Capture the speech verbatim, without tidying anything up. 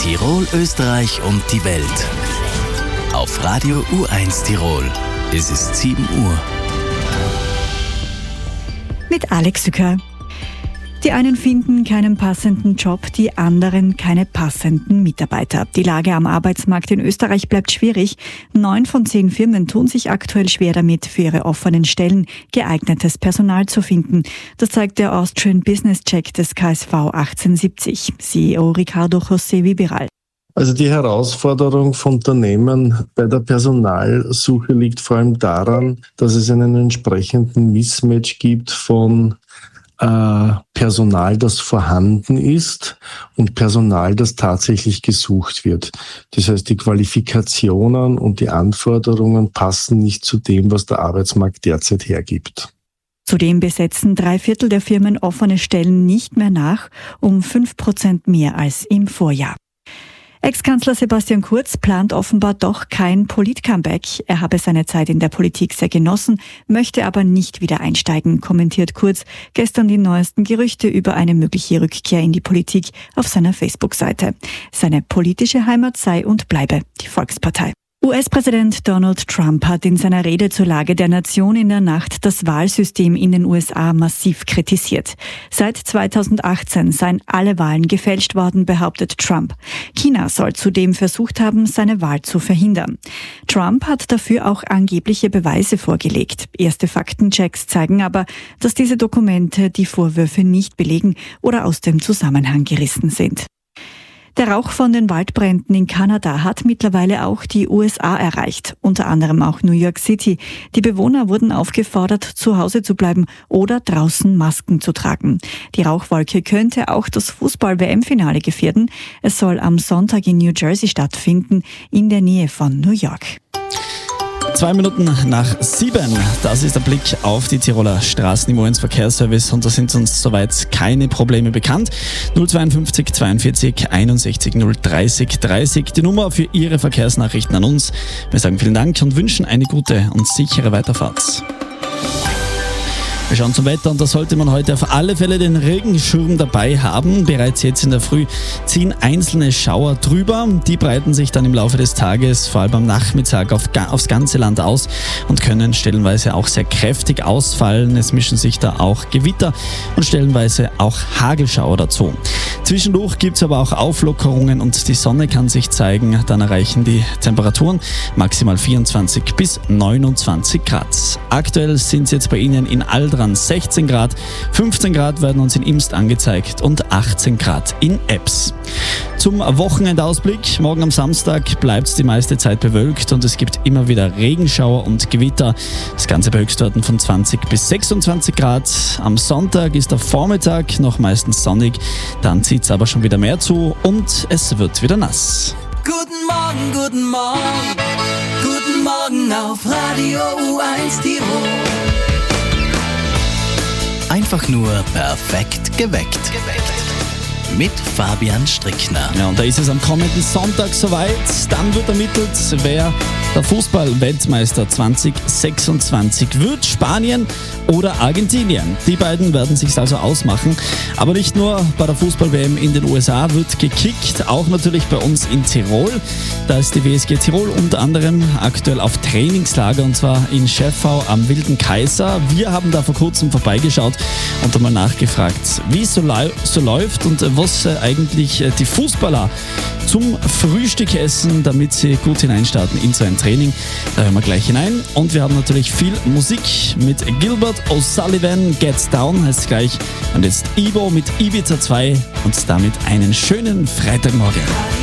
Tirol, Österreich und die Welt. Auf Radio U eins Tirol. Es ist sieben Uhr. Mit Alex Sücker. Die einen finden keinen passenden Job, die anderen keine passenden Mitarbeiter. Die Lage am Arbeitsmarkt in Österreich bleibt schwierig. Neun von zehn Firmen tun sich aktuell schwer damit, für ihre offenen Stellen geeignetes Personal zu finden. Das zeigt der Austrian Business Check des K S V achtzehnhundertsiebzig. C E O Ricardo José Viberal. Also die Herausforderung von Unternehmen bei der Personalsuche liegt vor allem daran, dass es einen entsprechenden Mismatch gibt von äh, Personal, das vorhanden ist und Personal, das tatsächlich gesucht wird. Das heißt, die Qualifikationen und die Anforderungen passen nicht zu dem, was der Arbeitsmarkt derzeit hergibt. Zudem besetzen drei Viertel der Firmen offene Stellen nicht mehr nach, um fünf Prozent mehr als im Vorjahr. Ex-Kanzler Sebastian Kurz plant offenbar doch kein Polit-Comeback. Er habe seine Zeit in der Politik sehr genossen, möchte aber nicht wieder einsteigen, kommentiert Kurz gestern die neuesten Gerüchte über eine mögliche Rückkehr in die Politik auf seiner Facebook-Seite. Seine politische Heimat sei und bleibe die Volkspartei. U S-Präsident Donald Trump hat in seiner Rede zur Lage der Nation in der Nacht das Wahlsystem in den U S A massiv kritisiert. Seit zweitausendachtzehn seien alle Wahlen gefälscht worden, behauptet Trump. China soll zudem versucht haben, seine Wahl zu verhindern. Trump hat dafür auch angebliche Beweise vorgelegt. Erste Faktenchecks zeigen aber, dass diese Dokumente die Vorwürfe nicht belegen oder aus dem Zusammenhang gerissen sind. Der Rauch von den Waldbränden in Kanada hat mittlerweile auch die U S A erreicht, unter anderem auch New York City. Die Bewohner wurden aufgefordert, zu Hause zu bleiben oder draußen Masken zu tragen. Die Rauchwolke könnte auch das Fußball-W M-Finale gefährden. Es soll am Sonntag in New Jersey stattfinden, in der Nähe von New York. Zwei Minuten nach sieben. Das ist der Blick auf die Tiroler Straßen im U eins Verkehrsservice und da sind uns soweit keine Probleme bekannt. null zweiundfünfzig zweiundvierzig einundsechzig null dreißig dreißig, die Nummer für Ihre Verkehrsnachrichten an uns. Wir sagen vielen Dank und wünschen eine gute und sichere Weiterfahrt. Wir schauen zum Wetter und da sollte man heute auf alle Fälle den Regenschirm dabei haben. Bereits jetzt in der Früh ziehen einzelne Schauer drüber. Die breiten sich dann im Laufe des Tages, vor allem am Nachmittag, auf, aufs ganze Land aus und können stellenweise auch sehr kräftig ausfallen. Es mischen sich da auch Gewitter und stellenweise auch Hagelschauer dazu. Zwischendurch gibt es aber auch Auflockerungen und die Sonne kann sich zeigen. Dann erreichen die Temperaturen maximal vierundzwanzig bis neunundzwanzig Grad. Aktuell sind es jetzt bei Ihnen in Aldran sechzehn Grad, fünfzehn Grad werden uns in Imst angezeigt und achtzehn Grad in Ebbs. Zum Wochenendausblick. Morgen am Samstag bleibt es die meiste Zeit bewölkt und es gibt immer wieder Regenschauer und Gewitter. Das Ganze bei Höchstwerten von zwanzig bis sechsundzwanzig Grad. Am Sonntag ist der Vormittag noch meistens sonnig, dann zieht es aber schon wieder mehr zu und es wird wieder nass. Guten Morgen, guten Morgen, guten Morgen auf Radio U eins Tirol. Einfach nur perfekt geweckt. Mit Fabian Strickner. Ja, und da ist es am kommenden Sonntag soweit. Dann wird ermittelt, wer der Fußball-Weltmeister zwanzig sechsundzwanzig wird. Spanien oder Argentinien. Die beiden werden sich also ausmachen. Aber nicht nur bei der Fußball-W M in den U S A wird gekickt, auch natürlich bei uns in Tirol. Da ist die W S G Tirol unter anderem aktuell auf Trainingslager und zwar in Schäffau am Wilden Kaiser. Wir haben da vor kurzem vorbeigeschaut und einmal nachgefragt, wie es so, lau- so läuft und was äh, eigentlich äh, die Fußballer zum Frühstück essen, damit sie gut hineinstarten in so ein Training. Da hören wir gleich hinein. Und wir haben natürlich viel Musik mit Gilbert O'Sullivan, Gets Down heißt gleich. Und jetzt Ibo mit Ibiza zwei und damit einen schönen Freitagmorgen.